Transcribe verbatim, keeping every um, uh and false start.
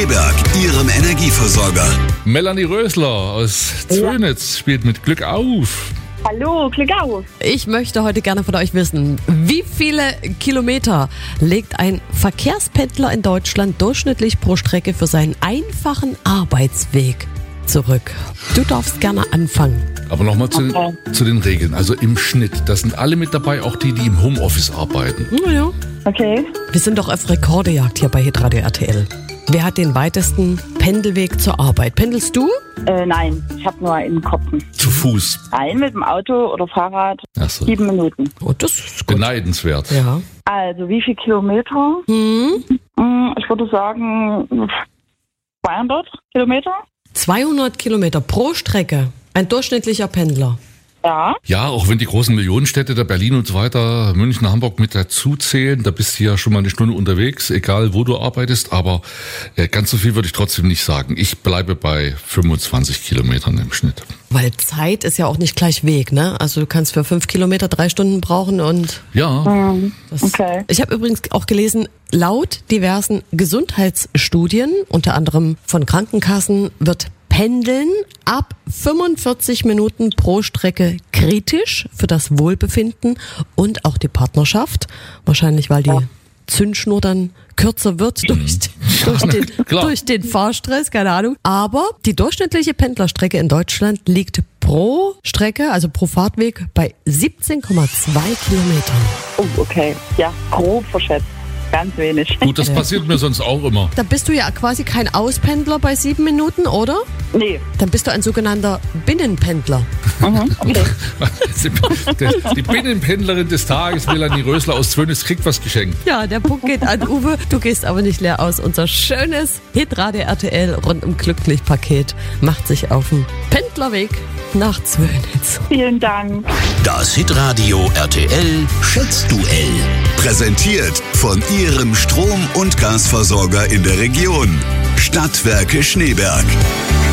Schneeberg, Ihrem Energieversorger. Melanie Rösler aus Zwönitz spielt mit Glück auf. Hallo, Glück auf. Ich möchte heute gerne von euch wissen, wie viele Kilometer legt ein Verkehrspendler in Deutschland durchschnittlich pro Strecke für seinen einfachen Arbeitsweg zurück? Du darfst gerne anfangen. Aber nochmal zu, Okay. zu den Regeln. Also im Schnitt, da sind alle mit dabei, auch die, die im Homeoffice arbeiten. Naja. Okay. Wir sind doch auf Rekordejagd hier bei Hitradio R T L. Wer hat den weitesten Pendelweg zur Arbeit? Pendelst du? Äh, nein, ich habe nur einen Koppen. Zu Fuß. Ein mit dem Auto oder Fahrrad. Ach so. Sieben Minuten. Oh, das ist gut. Beneidenswert. Ja. Also, wie viel Kilometer? Hm? Hm, Ich würde sagen, zweihundert Kilometer. zweihundert Kilometer pro Strecke. Ein durchschnittlicher Pendler. Ja. Ja, auch wenn die großen Millionenstädte, der Berlin und so weiter, München, Hamburg mit dazu zählen, da bist du ja schon mal eine Stunde unterwegs, egal wo du arbeitest, aber äh, ganz so viel würde ich trotzdem nicht sagen. Ich bleibe bei fünfundzwanzig Kilometern im Schnitt. Weil Zeit ist ja auch nicht gleich Weg, ne? Also du kannst für fünf Kilometer drei Stunden brauchen und Ja, das. Okay. Ich habe übrigens auch gelesen, laut diversen Gesundheitsstudien, unter anderem von Krankenkassen, wird Pendeln ab fünfundvierzig Minuten pro Strecke kritisch für das Wohlbefinden und auch die Partnerschaft. Wahrscheinlich, weil die Zündschnur dann kürzer wird durch, durch, den, klar. durch den Fahrstress, keine Ahnung. Aber die durchschnittliche Pendlerstrecke in Deutschland liegt pro Strecke, also pro Fahrtweg, bei siebzehn Komma zwei Kilometern. Oh, okay. Ja, grob verschätzt. Ganz wenig. gut, das passiert mir sonst auch immer. Da bist du ja quasi kein Auspendler bei sieben Minuten, oder? Nee. Dann bist du ein sogenannter Binnenpendler. Mhm. Okay. Die Binnenpendlerin des Tages, Melanie Rösler aus Zwönitz, kriegt was geschenkt. Ja, der Punkt geht an Uwe. Du gehst aber nicht leer aus. Unser schönes Hitradio R T L rundum glücklich Paket macht sich auf den Pendlerweg nach Zwönitz. Vielen Dank. Das Hitradio R T L Schätzduell. Präsentiert von Ihrem Strom- und Gasversorger in der Region. Stadtwerke Schneeberg.